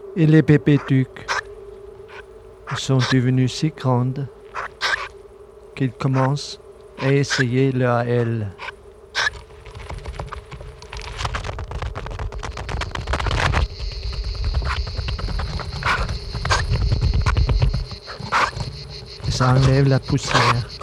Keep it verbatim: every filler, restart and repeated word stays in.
Et les bébés ducs sont devenus si grandes qu'ils commencent à essayer leur aile. Ça enlève la poussière.